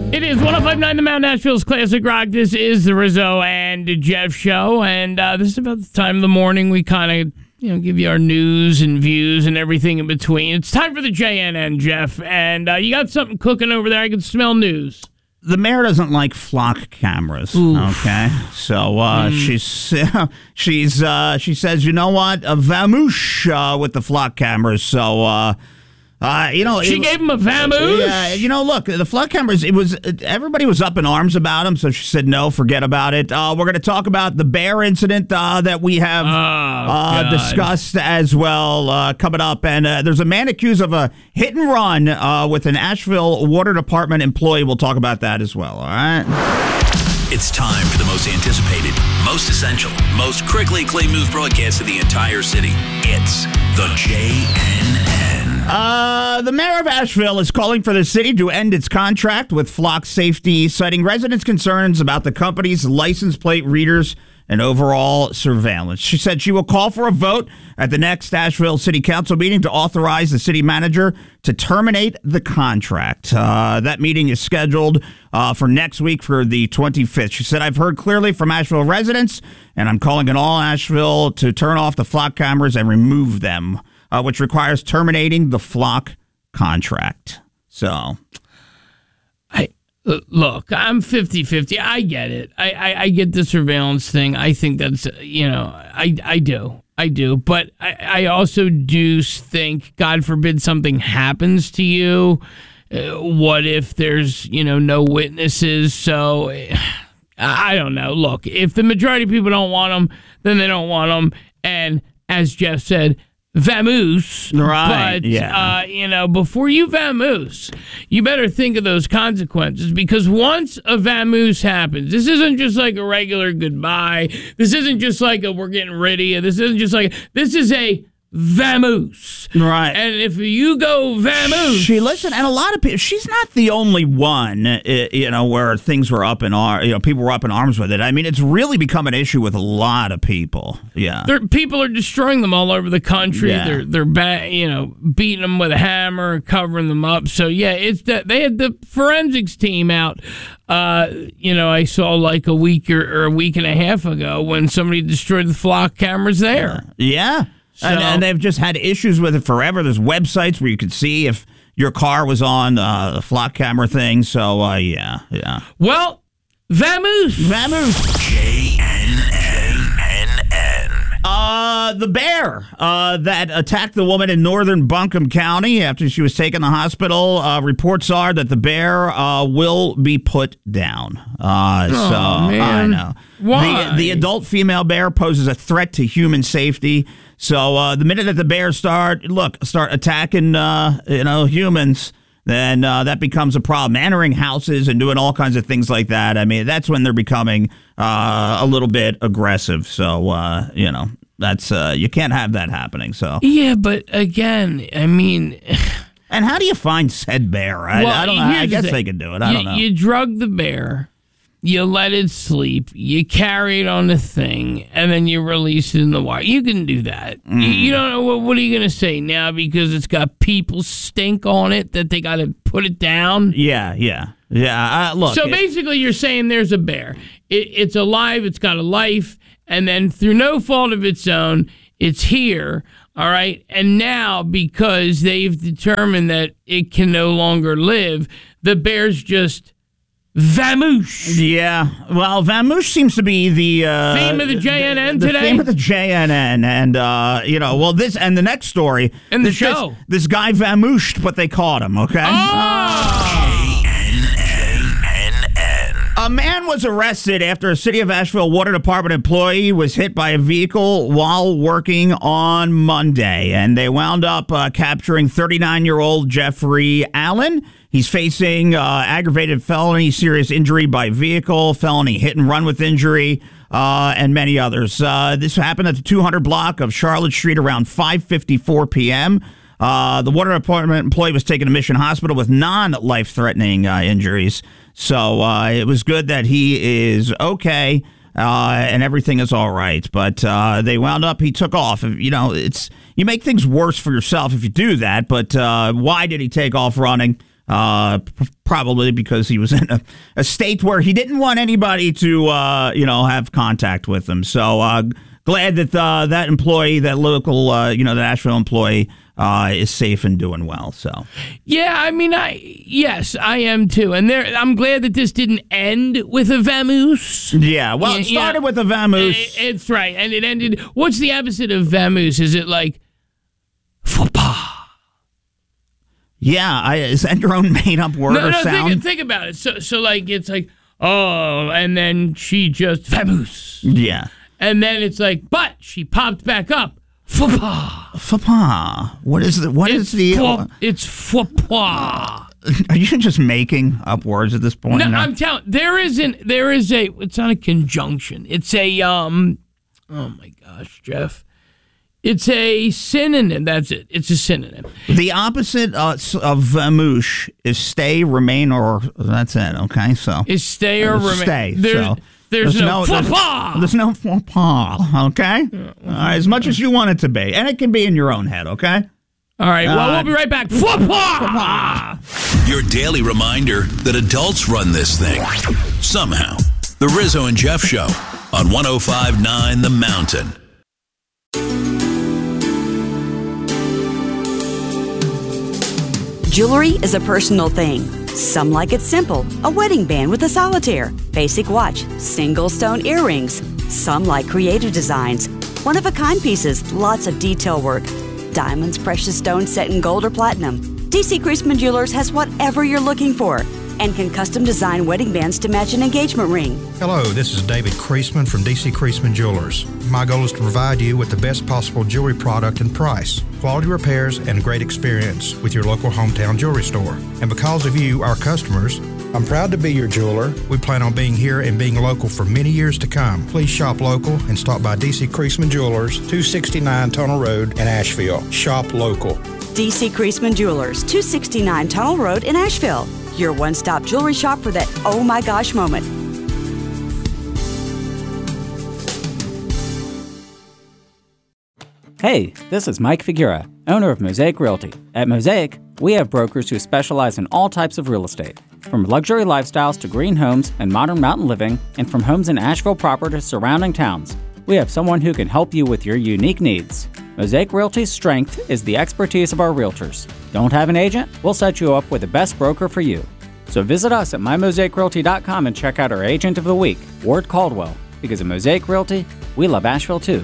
It is 105.9 The Mount Nashville's Classic Rock. This is the Rizzo and Jeff show, and this is about the time of the morning we kind of, give you our news and views and everything in between. It's time for the JNN, Jeff, and you got something cooking over there. I can smell news. The mayor doesn't like flock cameras. Oof. Okay, so she says, you know what, a vamoosh with the flock cameras. So she gave him a vamoosh. Yeah, look, the flock cameras. Everybody was up in arms about them. So she said, no, forget about it. We're going to talk about the bear incident that we have discussed as well coming up. And there's a man accused of a hit and run with an Asheville Water Department employee. We'll talk about that as well. All right. It's time for the most anticipated, most essential, most critically acclaimed news broadcast of the entire city. It's the JNN. The mayor of Asheville is calling for the city to end its contract with Flock Safety, citing residents' concerns about the company's license plate readers and overall surveillance. She said she will call for a vote at the next Asheville City Council meeting to authorize the city manager to terminate the contract. That meeting is scheduled for next week for the 25th. She said, I've heard clearly from Asheville residents, and I'm calling on all Asheville to turn off the Flock cameras and remove them, which requires terminating the Flock contract. So, Look, I'm 50-50. I get it. I get the surveillance thing. I think that's, I do. But I also do think, God forbid something happens to you. What if there's, no witnesses? So, I don't know. Look, if the majority of people don't want them, then they don't want them. And as Jeff said, vamoose, right? But before you vamoose, you better think of those consequences, because once a vamoose happens, this isn't just like a regular goodbye. This isn't just like a we're getting rid of you. This is a vamoose, right? And if you go vamoose, and a lot of people. She's not the only one, where things were up in people were up in arms with it. I mean, it's really become an issue with a lot of people. Yeah, people are destroying them all over the country. Yeah. They're beating them with a hammer, covering them up. So yeah, it's that they had the forensics team out. I saw like a week or a week and a half ago when somebody destroyed the Flock cameras there. Yeah. So, and they've just had issues with it forever. There's websites where you could see if your car was on the Flock camera thing. So, yeah. Well, vamoose. JNNNN. The bear that attacked the woman in northern Buncombe County after she was taken to the hospital. Reports are that the bear will be put down. Man. I know. Why? The adult female bear poses a threat to human safety. So the minute that the bears start attacking, humans, then that becomes a problem. Entering houses and doing all kinds of things like that. I mean, that's when they're becoming a little bit aggressive. So, that's you can't have that happening. So yeah, but again, I mean, and how do you find said bear? I don't know. I guess they could do it. I don't know. You drug the bear. You let it sleep, you carry it on the thing, and then you release it in the wild. You can do that. You don't know, what are you going to say now because it's got people stink on it that they got to put it down? Yeah. Look. So basically you're saying there's a bear. It's alive, it's got a life, and then through no fault of its own, it's here, all right? And now because they've determined that it can no longer live, the bear's just vamoosh. Yeah. Well, vamoosh seems to be the theme of the JNN the today. Theme of the JNN, and this and the next story in the show. This guy vamooshed, but they caught him. Okay. A man was arrested after a City of Asheville Water Department employee was hit by a vehicle while working on Monday, and they wound up capturing 39-year-old Jeffrey Allen. He's facing aggravated felony, serious injury by vehicle, felony hit and run with injury, and many others. This happened at the 200 block of Charlotte Street around 5:54 p.m. The Water Department employee was taken to Mission Hospital with non-life-threatening injuries. So it was good that he is okay and everything is all right. But they wound up, he took off. You make things worse for yourself if you do that. But why did he take off running? probably because he was in a state where he didn't want anybody to, have contact with him. So glad that that employee, that local, the Nashville employee, is safe and doing well. So yeah, I mean, yes, I am too, and I'm glad that this didn't end with a vamoose. Yeah, well, it started with a vamoose. It's right, and it ended. What's the opposite of vamoose? Is it like faux pas? Yeah, is that your own made-up word or sound? Think about it. So like it's like, oh, and then she just vamoose. Yeah. And then it's like, but she popped back up. Faux pas. Faux pas. It's faux pas. Are you just making up words at this point? No, I'm telling. There is a. It's not a conjunction. It's a. Oh my gosh, Jeff. It's a synonym. That's it. It's a synonym. The opposite of vamoose is stay, remain, or that's it. Okay, so is stay or remain. Stay. There's no faux pas. There's no faux pas. Okay, as much as you want it to be, and it can be in your own head. Okay. All right. Well, we'll be right back. Faux pas. Your daily reminder that adults run this thing. Somehow, the Rizzo and Jeff Show on 105.9 The Mountain. Jewelry is a personal thing. Some like it simple, a wedding band with a solitaire, basic watch, single stone earrings. Some like creative designs, one-of-a-kind pieces, lots of detail work. Diamonds, precious stones set in gold or platinum. DC Creasman Jewelers has whatever you're looking for and can custom design wedding bands to match an engagement ring. Hello, this is David Creasman from DC Creasman Jewelers. My goal is to provide you with the best possible jewelry product and price, quality repairs, and great experience with your local hometown jewelry store. And because of you, our customers, I'm proud to be your jeweler. We plan on being here and being local for many years to come. Please shop local and stop by DC Creasman Jewelers, 269 Tunnel Road in Asheville. Shop local. DC Creasman Jewelers, 269 Tunnel Road in Asheville. Your one-stop jewelry shop for that oh my gosh moment. Hey, this is Mike Figura, owner of Mosaic Realty. At Mosaic, we have brokers who specialize in all types of real estate, from luxury lifestyles to green homes and modern mountain living, and from homes in Asheville proper to surrounding towns. We have someone who can help you with your unique needs. Mosaic Realty's strength is the expertise of our realtors. Don't have an agent? We'll set you up with the best broker for you. So visit us at mymosaicrealty.com and check out our agent of the week, Ward Caldwell. Because at Mosaic Realty, we love Asheville too.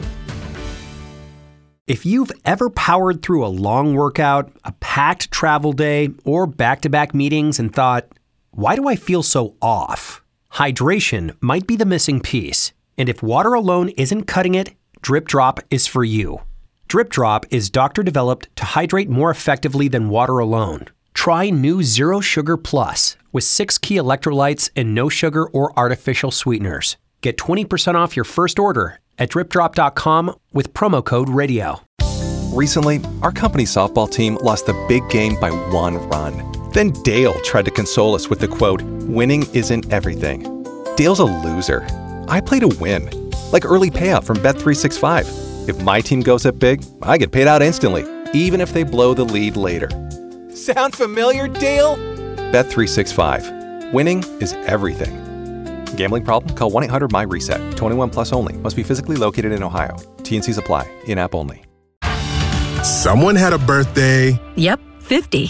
If you've ever powered through a long workout, a packed travel day, or back-to-back meetings and thought, why do I feel so off? Hydration might be the missing piece. And if water alone isn't cutting it, Drip Drop is for you. Drip Drop is doctor-developed to hydrate more effectively than water alone. Try new Zero Sugar Plus with 6 key electrolytes and no sugar or artificial sweeteners. Get 20% off your first order at dripdrop.com with promo code RADIO. Recently, our company softball team lost the big game by 1 run. Then Dale tried to console us with the quote, "Winning isn't everything." Dale's a loser. I play to win, like early payout from Bet365. If my team goes up big, I get paid out instantly, even if they blow the lead later. Sound familiar, Dale? Bet365. Winning is everything. Gambling problem? Call 1-800-MY-RESET. 21 plus only. Must be physically located in Ohio. T&Cs apply. In-app only. Someone had a birthday. Yep, 50.